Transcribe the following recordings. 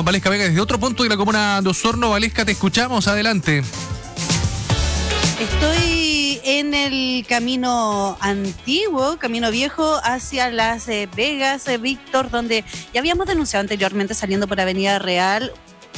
Valesca Vega desde otro punto de la comuna de Osorno. Valesca, te escuchamos, adelante. Estoy en el camino antiguo, camino viejo, hacia Las Vegas, Víctor, donde ya habíamos denunciado anteriormente saliendo por Avenida Real.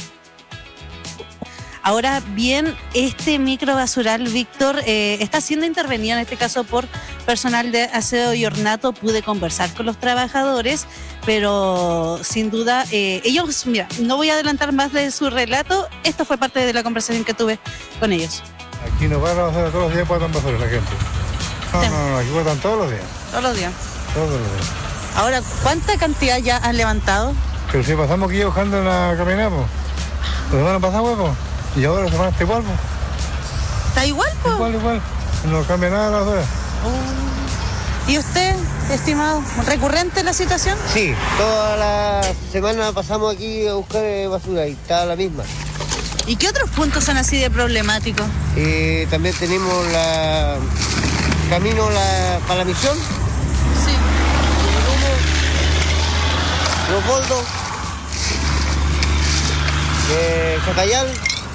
Ahora bien, este microbasural, Víctor, está siendo intervenido en este caso por personal de aseo y ornato. Pude conversar con los trabajadores, pero sin duda ellos, mira, no voy a adelantar más de su relato. Esto fue parte de la conversación que tuve con ellos. Aquí no van a basura todos los días, botan basura la gente. No, aquí botan todos los días. Todos los días. Todos los días. Ahora, ¿cuánta cantidad ya han levantado? Pero si pasamos aquí buscando en la caminada, pues. Los demás no pasan huevos. Y ahora se van a igual, pues. ¿Está igual, po? Igual. No cambia nada la basura. ¿Y usted, estimado, recurrente la situación? Sí, toda la semana pasamos aquí a buscar basura y está la misma. ¿Y qué otros puntos son así de problemáticos? También tenemos camino para la misión, Sí. Los Boldos, Cacayal.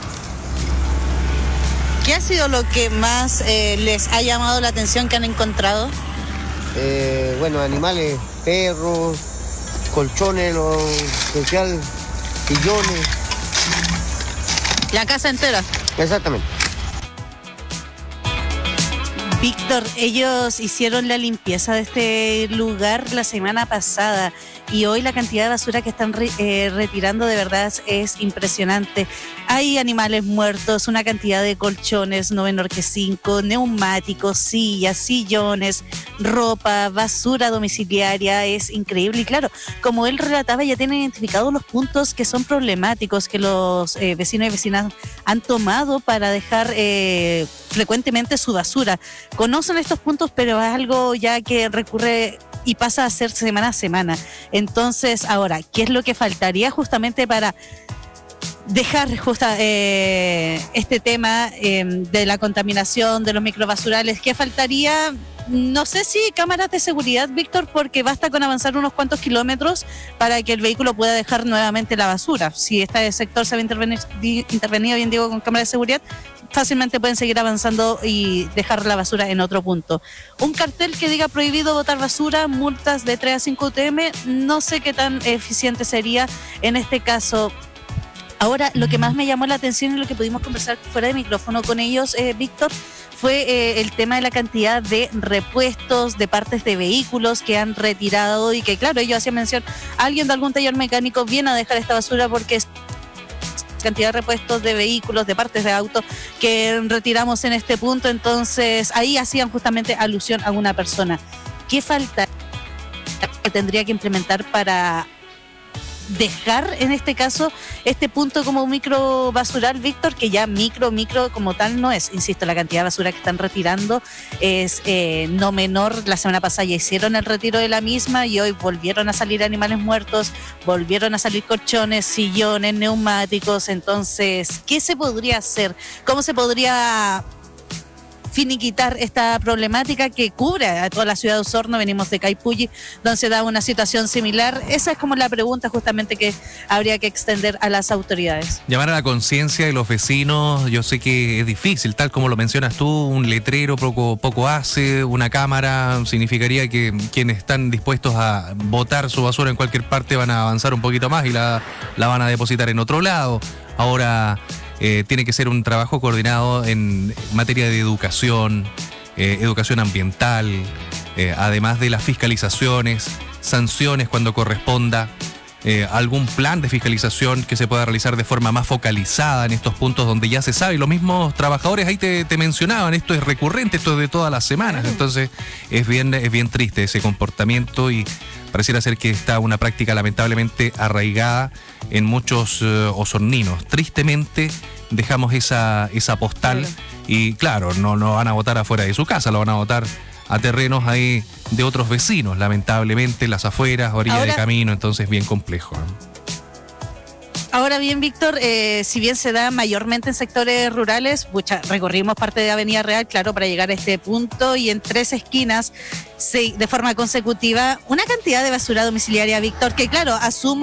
¿Qué ha sido lo que más les ha llamado la atención que han encontrado? Bueno, animales, perros, colchones, lo especial, sillones. La casa entera. Exactamente. Víctor, ellos hicieron la limpieza de este lugar la semana pasada y hoy la cantidad de basura que están retirando de verdad es impresionante. Hay animales muertos, una cantidad de colchones, no menor que 5, neumáticos, sillas, sillones, ropa, basura domiciliaria, es increíble. Y claro, como él relataba, ya tienen identificados los puntos que son problemáticos, que los vecinos y vecinas han tomado para dejar frecuentemente su basura. Conocen estos puntos, pero es algo ya que recurre y pasa a ser semana a semana. Entonces, ahora, ¿qué es lo que faltaría justamente para dejar este tema de la contaminación, de los microbasurales? ¿Qué faltaría? No sé si cámaras de seguridad, Víctor, porque basta con avanzar unos cuantos kilómetros para que el vehículo pueda dejar nuevamente la basura. Si este sector se había intervenido, bien digo, con cámaras de seguridad, fácilmente pueden seguir avanzando y dejar la basura en otro punto. Un cartel que diga prohibido botar basura, multas de 3 a 5 UTM, no sé qué tan eficiente sería en este caso. Ahora, lo que más me llamó la atención y lo que pudimos conversar fuera de micrófono con ellos, Víctor, fue el tema de la cantidad de repuestos de partes de vehículos que han retirado y que, claro, ellos hacían mención, alguien de algún taller mecánico viene a dejar esta basura porque es cantidad de repuestos de vehículos, de partes de auto que retiramos en este punto. Entonces, ahí hacían justamente alusión a una persona. ¿Qué falta que tendría que implementar para dejar en este caso este punto como micro basural, Víctor, que ya micro como tal no es? Insisto, la cantidad de basura que están retirando es no menor. La semana pasada ya hicieron el retiro de la misma y hoy volvieron a salir animales muertos, volvieron a salir colchones, sillones, neumáticos. Entonces, ¿qué se podría hacer? ¿Cómo se podría finiquitar esta problemática que cubre a toda la ciudad de Osorno? Venimos de Caipulli, donde se da una situación similar. Esa es como la pregunta justamente que habría que extender a las autoridades. Llamar a la conciencia de los vecinos. Yo sé que es difícil, tal como lo mencionas tú, un letrero poco hace, una cámara significaría que quienes están dispuestos a botar su basura en cualquier parte van a avanzar un poquito más y la van a depositar en otro lado. Ahora tiene que ser un trabajo coordinado en materia de educación, educación ambiental, además de las fiscalizaciones, sanciones cuando corresponda, algún plan de fiscalización que se pueda realizar de forma más focalizada en estos puntos donde ya se sabe. Y los mismos trabajadores ahí te mencionaban, esto es recurrente, esto es de todas las semanas. Entonces es bien triste ese comportamiento y pareciera ser que está una práctica lamentablemente arraigada en muchos osorninos. Tristemente dejamos esa postal y claro, no van a votar afuera de su casa, lo van a votar a terrenos ahí de otros vecinos, lamentablemente, las afueras, orilla de camino, entonces bien complejo. Ahora bien, Víctor, si bien se da mayormente en sectores rurales, recorrimos parte de Avenida Real, claro, para llegar a este punto, y en 3 esquinas, de forma consecutiva, una cantidad de basura domiciliaria, Víctor, que claro, asumo